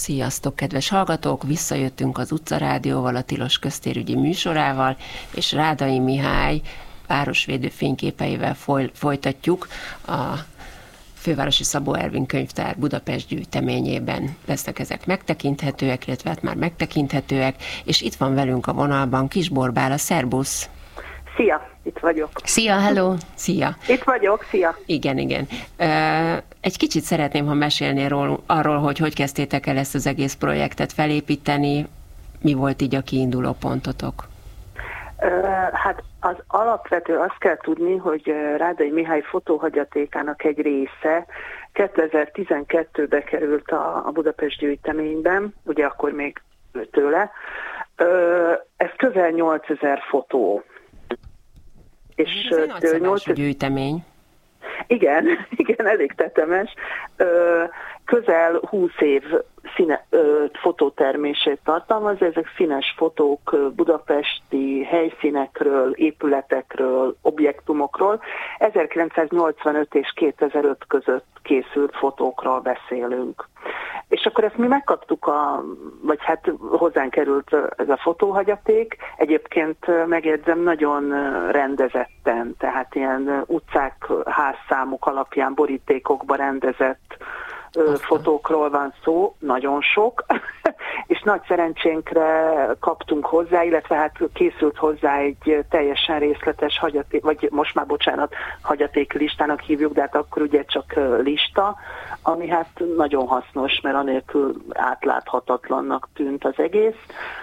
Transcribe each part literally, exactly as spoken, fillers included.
Sziasztok, kedves hallgatók! Visszajöttünk az Utcarádióval, a Tilos köztérügyi műsorával, és Rádai Mihály városvédő fényképeivel foly, folytatjuk a Fővárosi Szabó Ervin Könyvtár Budapest gyűjteményében lesznek ezek megtekinthetőek, illetve hát már megtekinthetőek, és itt van velünk a vonalban Kis Borbála, szerbusz! Szia, itt vagyok. Szia, hello! Szia! Itt vagyok, szia! Igen, igen. Egy kicsit szeretném, ha mesélnél ról, arról, hogy hogy kezdtétek el ezt az egész projektet felépíteni, mi volt így a kiinduló pontotok? Hát az alapvető azt kell tudni, hogy Rádai Mihály fotóhagyatékának egy része kétezer-tizenkettőben került a, a Budapest gyűjteményben, ugye akkor még tőle. Ez közel nyolcezer fotó. És ez egy nagyszabású nyolc... gyűjtemény. Igen, igen, elég tetemes. Közel húsz év színe, fotótermését tartalmaz, ezek színes fotók budapesti helyszínekről, épületekről, objektumokról. ezerkilencszáznyolcvanöt és kétezer-öt között készült fotókról beszélünk. És akkor ezt mi megkaptuk, a, vagy hát hozzánk került ez a fotóhagyaték, egyébként megjegyzem nagyon rendezetten, tehát ilyen utcák, házszámok alapján borítékokba rendezett Aztán. fotókról van szó, nagyon sok, és nagy szerencsénkre kaptunk hozzá, illetve hát készült hozzá egy teljesen részletes hagyaték, vagy most már bocsánat, hagyatéklistának hívjuk, de hát akkor ugye csak lista, ami hát nagyon hasznos, mert anélkül átláthatatlannak tűnt az egész.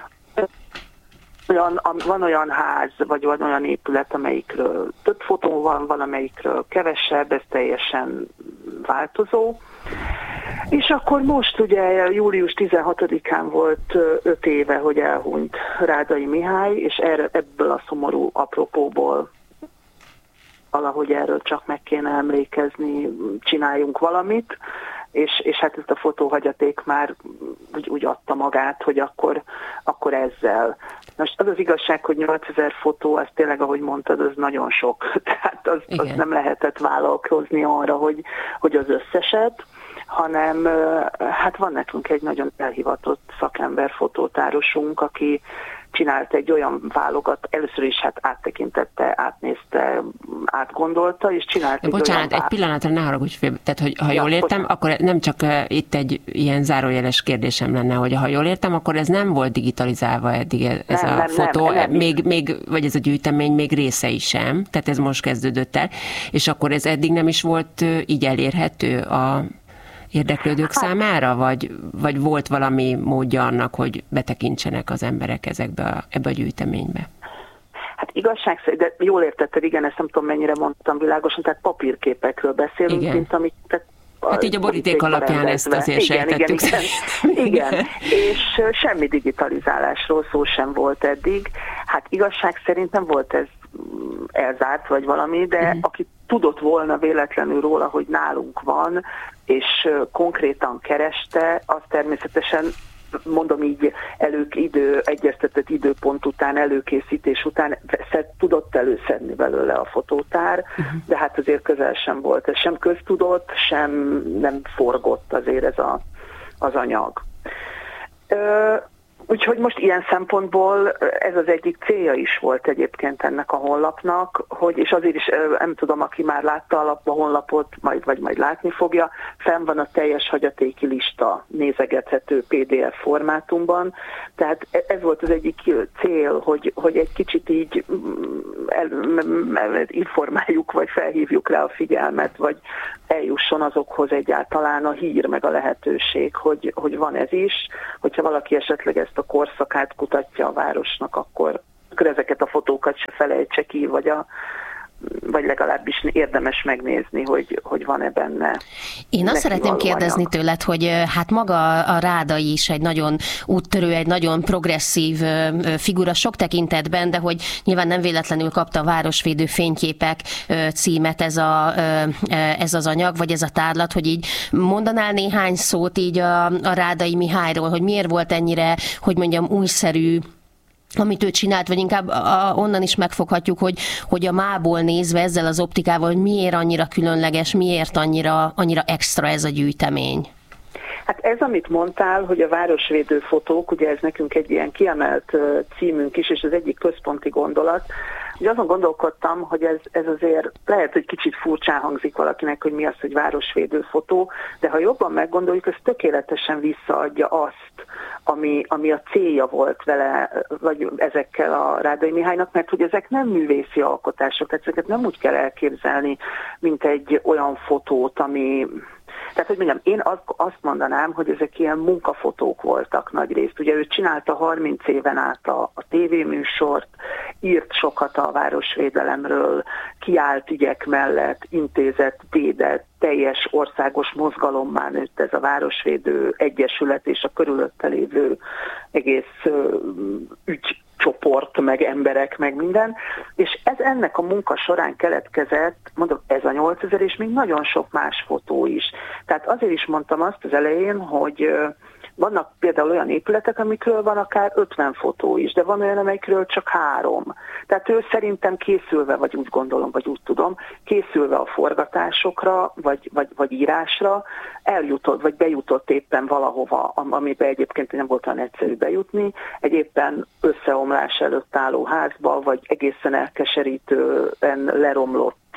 Olyan, van olyan ház, vagy van olyan épület, amelyikről több fotó van, valamelyikről kevesebb, ez teljesen változó. És akkor most ugye július tizenhatodikán volt öt éve, hogy elhunyt Rádai Mihály, és erre, ebből a szomorú apropóból valahogy erről csak meg kéne emlékezni, csináljunk valamit, és, és hát ezt a fotóhagyaték már úgy, úgy adta magát, hogy akkor, akkor ezzel. Most az az igazság, hogy nyolcezer fotó, az tényleg, ahogy mondtad, az nagyon sok. Tehát az, az nem lehetett vállalkozni arra, hogy, hogy az összeset, hanem hát van nekünk egy nagyon elhivatott szakember fotótárosunk, aki csinált egy olyan válogat, először is hát áttekintette, átnézte, átgondolta, és csinált de egy bocsánat, olyan... egy pillanatra ne haragudj fél, tehát hogy ha jól ja, értem, bocsánat. Akkor nem csak uh, itt egy ilyen zárójeles kérdésem lenne, hogy ha jól értem, akkor ez nem volt digitalizálva eddig ez nem, a nem, fotó, nem, nem. Még, még, vagy ez a gyűjtemény még részei sem, tehát ez most kezdődött el, és akkor ez eddig nem is volt uh, így elérhető a érdeklődők számára, vagy, vagy volt valami módja annak, hogy betekintsenek az emberek ezekbe a, ebbe a gyűjteménybe? Hát igazság szerint, de jól értetted, igen, ezt nem tudom mennyire mondtam világosan, tehát papírképekről beszélünk, igen. mint amit... Tehát hát így a boríték alapján rendezve. Ezt azért sejtettük. Igen, igen, igen. igen, és semmi digitalizálásról szó sem volt eddig. Hát igazság szerint nem volt ez elzárt, vagy valami, de uh-huh. aki tudott volna véletlenül róla, hogy nálunk van, és konkrétan kereste, az természetesen, mondom így, elők idő, egyeztetett időpont után, előkészítés után szed, tudott előszedni belőle a fotótár, uh-huh. de hát azért közel sem volt. Ez sem köztudott, sem nem forgott azért ez a, az anyag. Ö, Úgyhogy most ilyen szempontból ez az egyik célja is volt egyébként ennek a honlapnak, hogy, és azért is nem tudom, aki már látta a honlapot, majd, vagy majd látni fogja, fenn van a teljes hagyatéki lista nézegethető pé dé ef formátumban, tehát ez volt az egyik cél, hogy, hogy egy kicsit így el, informáljuk, vagy felhívjuk rá a figyelmet, vagy eljusson azokhoz egyáltalán a hír, meg a lehetőség, hogy, hogy van ez is, hogyha valaki esetleg ezt a korszakát kutatja a városnak, akkor, akkor ezeket a fotókat se felejtse ki, vagy, a, vagy legalábbis érdemes megnézni, hogy, hogy van-e benne. Én azt szeretném kérdezni anyag. tőled, hogy hát maga a Rádai is egy nagyon úttörő, egy nagyon progresszív figura sok tekintetben, de hogy nyilván nem véletlenül kapta a Városvédő fényképek címet ez, a, ez az anyag, vagy ez a tárlat, hogy így mondanál néhány szót így a, a Rádai Mihályról, hogy miért volt ennyire, hogy mondjam, újszerű, amit ő csinált, vagy inkább a, onnan is megfoghatjuk, hogy, hogy a mából nézve ezzel az optikával, hogy miért annyira különleges, miért annyira, annyira extra ez a gyűjtemény. Hát ez, amit mondtál, hogy a városvédő fotók, ugye ez nekünk egy ilyen kiemelt címünk is, és az egyik központi gondolat, hogy azon gondolkodtam, hogy ez, ez azért lehet, hogy kicsit furcsán hangzik valakinek, hogy mi az, hogy városvédő fotó, de ha jobban meggondoljuk, ez tökéletesen visszaadja azt, ami, ami a célja volt vele, vagy ezekkel a Rádai Mihálynak, mert hogy ezek nem művészi alkotások, ezeket nem úgy kell elképzelni, mint egy olyan fotót, ami... Tehát, hogy mondjam, én azt mondanám, hogy ezek ilyen munkafotók voltak nagyrészt. Ugye ő csinálta harminc éven át a, a tévéműsort, írt sokat a városvédelemről, kiállt ügyek mellett, intézett, védett, teljes országos mozgalommá nőtt ez a Városvédő Egyesület és a körülötte lévő egész ügy, csoport, meg emberek, meg minden, és ez ennek a munka során keletkezett, mondom, ez a nyolcezer, és még nagyon sok más fotó is. Tehát azért is mondtam azt az elején, hogy vannak például olyan épületek, amikről van akár ötven fotó is, de van olyan, amelyikről csak három. Tehát ő szerintem készülve, vagy úgy gondolom, vagy úgy tudom, készülve a forgatásokra, vagy, vagy, vagy írásra, eljutott, vagy bejutott éppen valahova, amiben egyébként nem volt olyan egyszerű bejutni, egy éppen összeomlás előtt álló házba, vagy egészen elkeserítően leromlott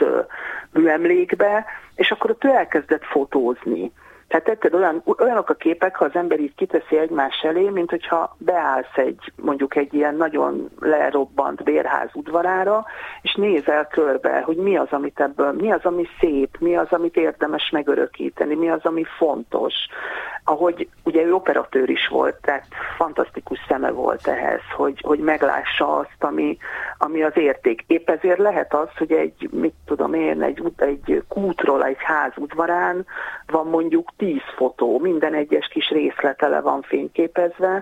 műemlékbe, és akkor ott ő elkezdett fotózni. Tehát tetted olyan, olyanok a képek, ha az ember így kiteszi egymás elé, mint hogyha beállsz egy, mondjuk egy ilyen nagyon lerobbant bérház udvarára, és nézel körbe, hogy mi az, amit ebből, mi az, ami szép, mi az, amit érdemes megörökíteni, mi az, ami fontos. Ahogy ugye ő operatőr is volt, tehát fantasztikus szeme volt ehhez, hogy, hogy meglássa azt, ami, ami az érték. Épp ezért lehet az, hogy egy, mit tudom én, egy, egy kútról, egy ház udvarán van mondjuk tíz fotó, minden egyes kis részletele van fényképezve,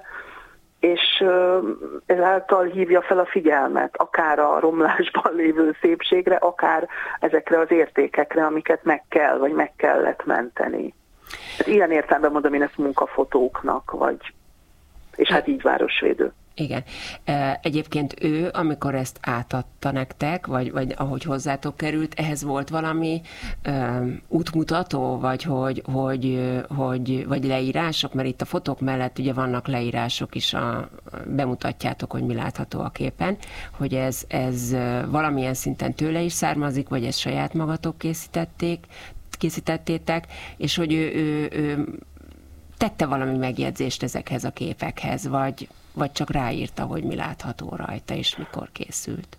és ezáltal hívja fel a figyelmet, akár a romlásban lévő szépségre, akár ezekre az értékekre, amiket meg kell, vagy meg kellett menteni. Hát ilyen értelemben mondom én ezt munkafotóknak, vagy, és hát így városvédő. Igen. Egyébként ő, amikor ezt átadta nektek, vagy, vagy ahogy hozzátok került, ehhez volt valami um, útmutató, vagy hogy, hogy, hogy, vagy leírások, mert itt a fotók mellett ugye vannak leírások is, a, bemutatjátok, hogy mi látható a képen, hogy ez, ez valamilyen szinten tőle is származik, vagy ezt saját magatok készítették, készítettétek, és hogy ő, ő, ő tette valami megjegyzést ezekhez a képekhez, vagy, vagy csak ráírta, hogy mi látható rajta, és mikor készült?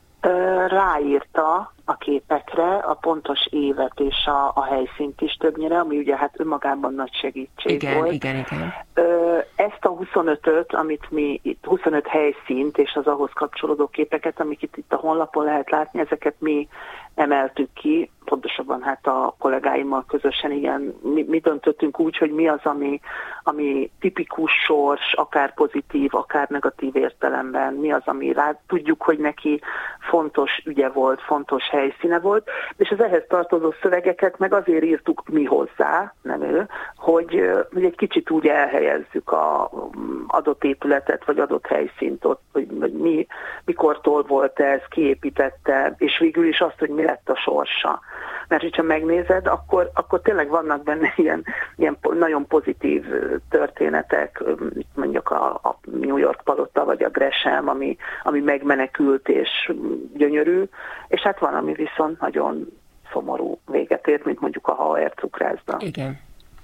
Ráírta a képekre a pontos évet és a, a helyszínt is többnyire, ami ugye hát önmagában nagy segítség igen, volt. Igen, igen. Ezt a huszonötöt, amit mi itt huszonöt helyszínt és az ahhoz kapcsolódó képeket, amiket itt a honlapon lehet látni, ezeket mi emeltük ki, pontosabban hát a kollégáimmal közösen, igen, mi, mi döntöttünk úgy, hogy mi az, ami, ami tipikus sors, akár pozitív, akár negatív értelemben, mi az, ami rá tudjuk, hogy neki fontos ügye volt, fontos helyszíne volt, és az ehhez tartozó szövegeket meg azért írtuk mi hozzá, nem ő, hogy, hogy egy kicsit úgy elhelyezzük a adott épületet, vagy adott helyszínt ott, hogy, hogy mi, mikortól volt ez, kiépítette, és végül is azt, hogy mi lett a sorsa. Mert hogyha megnézed, akkor, akkor tényleg vannak benne ilyen, ilyen nagyon pozitív történetek, mondjuk a, a New York palota, vagy a Gresham, ami, ami megmenekült és gyönyörű, és hát van, ami viszont nagyon szomorú véget ért, mint mondjuk a H R cukrászda. Igen.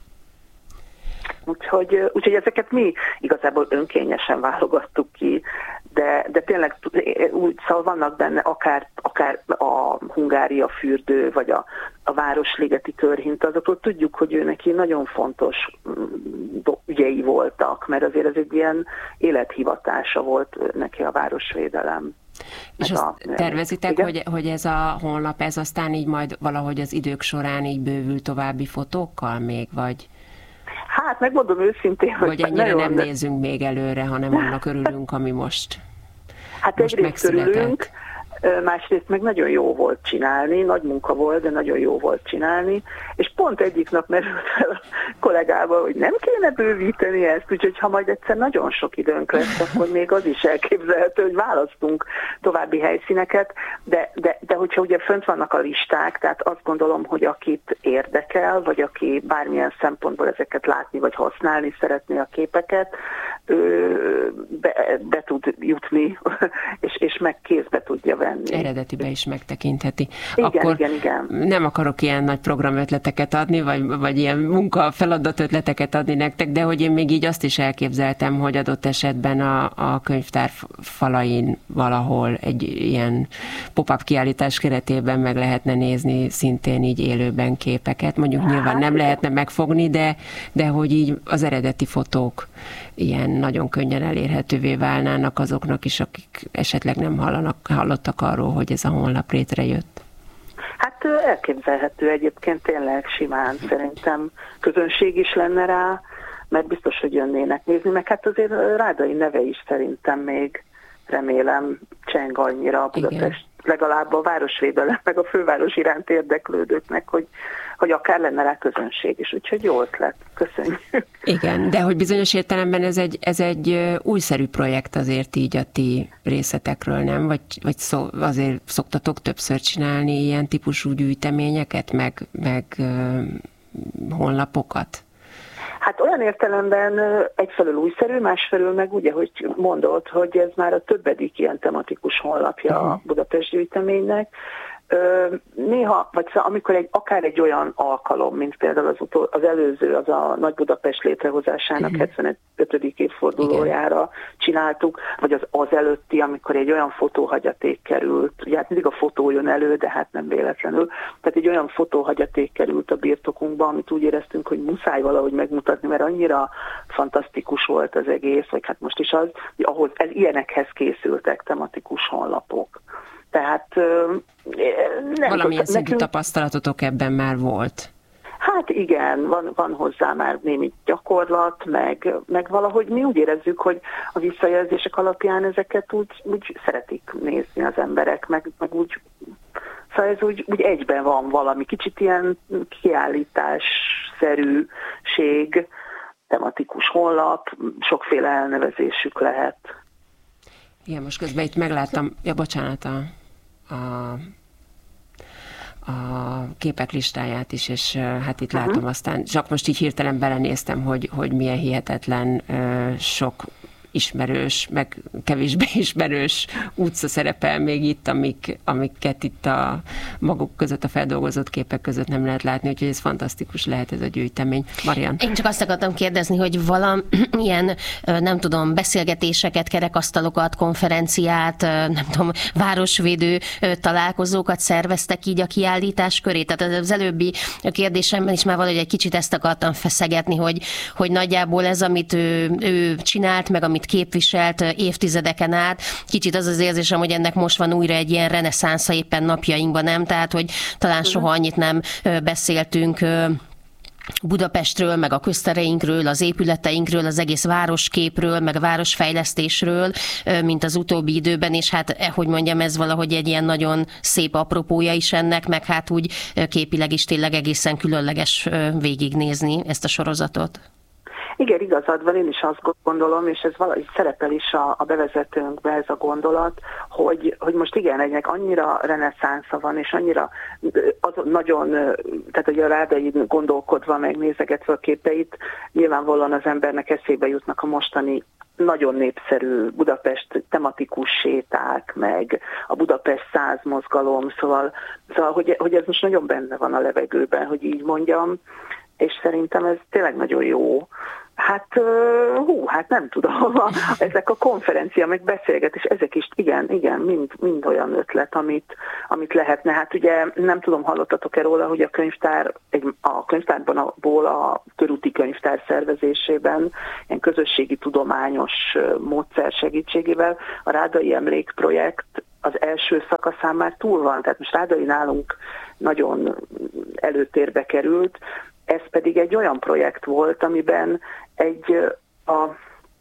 Úgyhogy, úgyhogy ezeket mi igazából önkényesen válogattuk ki, de, de tényleg úgy, szóval vannak benne akár, akár a Hungária fürdő, vagy a, a Városligeti körhinta, azokról tudjuk, hogy ő neki nagyon fontos ügyei voltak, mert azért ez egy ilyen élethivatása volt neki a városvédelem. És azt a, tervezitek, hogy, hogy ez a honlap, ez aztán így majd valahogy az idők során így bővül további fotókkal még, vagy... Hát megmondom őszintén, hogy... Vagy ennyire nem de... nézünk még előre, hanem annak örülünk, ami most, hát most egyrészt örülünk, másrészt meg nagyon jó volt csinálni, nagy munka volt, de nagyon jó volt csinálni, és pont egyik nap merült fel a kollégával, hogy nem kéne bővíteni ezt, úgyhogy ha majd egyszer nagyon sok időnk lesz, akkor még az is elképzelhető, hogy választunk további helyszíneket, de, de, de hogyha ugye fönt vannak a listák, tehát azt gondolom, hogy akit érdekel, vagy aki bármilyen szempontból ezeket látni, vagy használni szeretné a képeket, be, be tud jutni, és, és meg kézbe tudja venni. Eredetibe is megtekintheti. Igen, Akkor igen, igen. Nem akarok ilyen nagy programötleteket adni, vagy, vagy ilyen munka feladat ötleteket adni nektek, de hogy én még így azt is elképzeltem, hogy adott esetben a, a könyvtár falain valahol egy ilyen pop-up kiállítás keretében meg lehetne nézni szintén így élőben képeket. Mondjuk nyilván hát, nem igen. lehetne megfogni, de, de hogy így az eredeti fotók ilyen nagyon könnyen elérhetővé válnának azoknak is, akik esetleg nem hallanak, hallottak arról, hogy ez a honlap létrejött. Hát elképzelhető egyébként tényleg simán, szerintem közönség is lenne rá, mert biztos, hogy jönnének nézni, meg hát azért Rádai neve is szerintem még remélem cseng annyira a Budapest, legalább a városvédelem, meg a főváros iránt érdeklődőknek, hogy, hogy akár lenne rá közönség is, úgyhogy jó ötlet, köszönjük. Igen, de hogy bizonyos értelemben ez egy, ez egy újszerű projekt azért így a ti részletekről, nem? Vagy, vagy szó, azért szoktatok többször csinálni ilyen típusú gyűjteményeket, meg, meg uh, honlapokat? Hát olyan értelemben egyfelől újszerű, másfelől meg ugye, hogy mondod, hogy ez már a többedik ilyen tematikus honlapja uh-huh. a Budapest gyűjteménynek. Néha, vagy szóval amikor egy, akár egy olyan alkalom, mint például az, utol, az előző, az a Nagy Budapest létrehozásának uh-huh. hetvenötödik évfordulójára igen. csináltuk, vagy az az előtti, amikor egy olyan fotóhagyaték került, ugye hát mindig a fotó jön elő, de hát nem véletlenül, tehát egy olyan fotóhagyaték került a birtokunkba, amit úgy éreztünk, hogy muszáj valahogy megmutatni, mert annyira fantasztikus volt az egész, vagy hát most is az, hogy ahhoz, ez ilyenekhez készültek tematikus honlapok. Tehát nem valamilyen szintű nekünk... tapasztalatotok ebben már volt? Hát igen, van, van hozzá már némi gyakorlat, meg, meg valahogy mi úgy érezzük, hogy a visszajelzések alapján ezeket úgy, úgy szeretik nézni az emberek, meg, meg úgy, szóval ez úgy, úgy egyben van valami, kicsit ilyen kiállításszerűség, tematikus honlap, sokféle elnevezésük lehet. Igen, most közben itt megláttam, ja bocsánat, a, a, a képek listáját is, és hát itt uh-huh. látom aztán, csak most így hirtelen belenéztem, hogy, hogy milyen hihetetlen uh, sok ismerős, meg kevésbé ismerős utca szerepel még itt, amik, amiket itt a maguk között, a feldolgozott képek között nem lehet látni, úgyhogy ez fantasztikus lehet ez a gyűjtemény. Marian? Én csak azt akartam kérdezni, hogy valamilyen, nem tudom, beszélgetéseket, kerekasztalokat, konferenciát, nem tudom, városvédő találkozókat szerveztek így a kiállítás köré? Tehát az előbbi kérdésemben is már valahogy egy kicsit ezt akartam feszegetni, hogy, hogy nagyjából ez, amit ő, ő csinált, meg amit képviselt évtizedeken át. Kicsit az az érzésem, hogy ennek most van újra egy ilyen reneszánsza éppen napjainkban, nem? Tehát, hogy talán soha annyit nem beszéltünk Budapestről, meg a köztereinkről, az épületeinkről, az egész városképről, meg a városfejlesztésről, mint az utóbbi időben, és hát, hogy mondjam, ez valahogy egy ilyen nagyon szép apropója is ennek, meg hát úgy képileg is tényleg egészen különleges végignézni ezt a sorozatot. Igen, igazad van, én is azt gondolom, és ez valahogy szerepel is a, a bevezetőnkbe ez a gondolat, hogy, hogy most igen, egynek annyira reneszánsza van, és annyira az nagyon, tehát hogy a Rádai gondolkodva, megnézegetve a képeit, nyilvánvalóan az embernek eszébe jutnak a mostani nagyon népszerű Budapest tematikus séták, meg a Budapest száz mozgalom, szóval, szóval hogy, hogy ez most nagyon benne van a levegőben, hogy így mondjam, és szerintem ez tényleg nagyon jó. Hát, hú, hát nem tudom, ezek a konferencia, meg beszélgetés, ezek is, igen, igen, mind, mind olyan ötlet, amit, amit lehetne. Hát ugye nem tudom, hallottatok-e róla, hogy a könyvtár, a könyvtárban a, a körúti könyvtár szervezésében ilyen közösségi tudományos módszer segítségével a Rádai Emlékprojekt az első szakaszán már túl van, tehát most Rádai nálunk nagyon előtérbe került, ez pedig egy olyan projekt volt, amiben egy a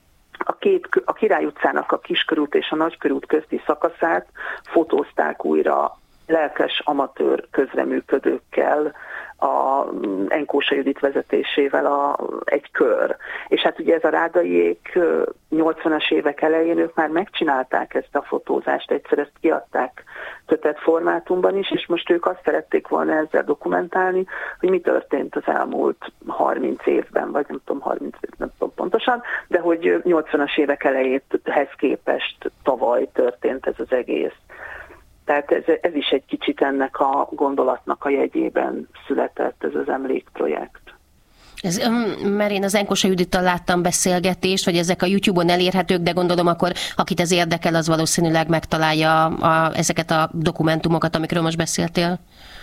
a, két, a Király utcának a Kiskörút és a Nagykörút közti szakaszát fotózták újra lelkes amatőr közreműködőkkel, a Enkósa Judit vezetésével a, egy kör. És hát ugye ez a Rádaiék nyolcvanas évek elején ők már megcsinálták ezt a fotózást, egyszer ezt kiadták kötet formátumban is, és most ők azt szerették volna ezzel dokumentálni, hogy mi történt az elmúlt harminc évben, vagy nem tudom, harminc év, nem tudom pontosan, de hogy nyolcvanas évek elejéhez képest tavaly történt ez az egész. Tehát ez, ez is egy kicsit ennek a gondolatnak a jegyében született ez az emlékprojekt. Ez, mert én az Enkósa Judittal láttam beszélgetést, hogy ezek a YouTube-on elérhetők, de gondolom akkor, akit ez érdekel, az valószínűleg megtalálja a, ezeket a dokumentumokat, amikről most beszéltél.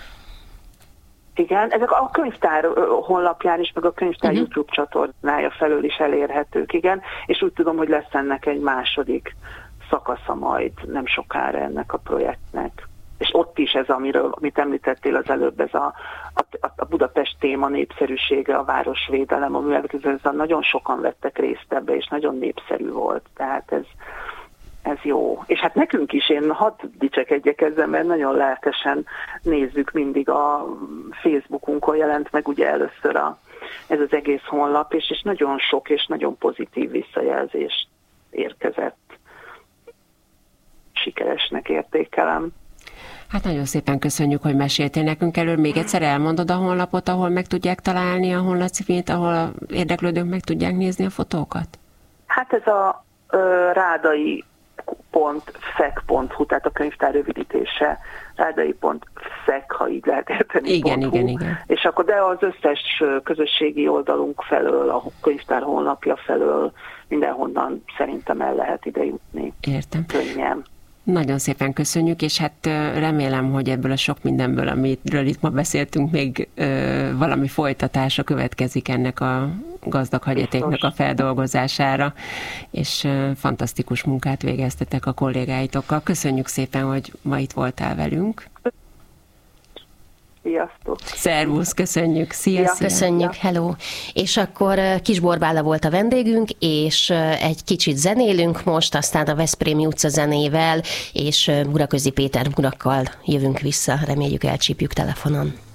Igen, ezek a könyvtár honlapján is, meg a könyvtár uh-huh. YouTube csatornája felől is elérhetők, igen, és úgy tudom, hogy lesz ennek egy második szakasza majd nem sokára ennek a projektnek. És ott is ez, amiről, amit említettél az előbb, ez a, a, a Budapest téma népszerűsége, a városvédelem, a művelődésben nagyon sokan vettek részt ebbe, és nagyon népszerű volt. Tehát ez, ez jó. És hát nekünk is, én hadd dicsekedjek ezzel, mert nagyon lelkesen nézzük mindig a Facebookunkon jelent meg ugye először a, ez az egész honlap, és, és nagyon sok és nagyon pozitív visszajelzés érkezett. Sikeresnek értékelem. Hát nagyon szépen köszönjük, hogy meséltél nekünk elől. Még egyszer elmondod a honlapot, ahol meg tudják találni a honlapcímét, ahol a érdeklődők meg tudják nézni a fotókat? Hát ez a uh, rádai pont fek pont hu, tehát a könyvtár rövidítése, rádai pont fek, ha így lehet érteni. Igen, igen, igen. És akkor de az összes közösségi oldalunk felől, a könyvtár honlapja felől mindenhonnan szerintem el lehet ide jutni. Értem. Könnyen. Nagyon szépen köszönjük, és hát remélem, hogy ebből a sok mindenből, amiről itt ma beszéltünk, még valami folytatása következik ennek a gazdag hagyatéknak a feldolgozására, és fantasztikus munkát végeztetek a kollégáitokkal. Köszönjük szépen, hogy ma itt voltál velünk. Sziasztok! Szervusz, köszönjük! Szia, szia. Köszönjük, hello! És akkor Kis Borbála volt a vendégünk, és egy kicsit zenélünk most, aztán a Veszprémi utca zenével, és Muraközi Péter urakkal jövünk vissza, reméljük elcsípjük telefonon.